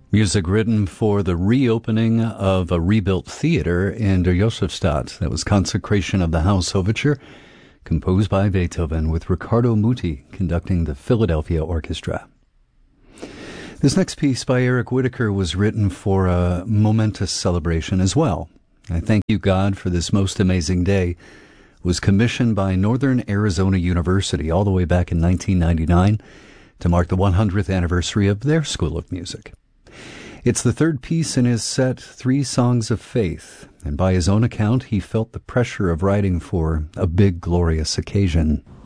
Music written for the reopening of a rebuilt theater in Der Josefstadt. That was Consecration of the House Overture, composed by Beethoven, with Riccardo Muti conducting the Philadelphia Orchestra. This next piece by Eric Whitacre was written for a momentous celebration as well. I Thank You, God, for This Most Amazing Day was commissioned by Northern Arizona University all the way back in 1999 to mark the 100th anniversary of their School of Music. It's the third piece in his set, Three Songs of Faith, and by his own account, he felt the pressure of writing for a big, glorious occasion.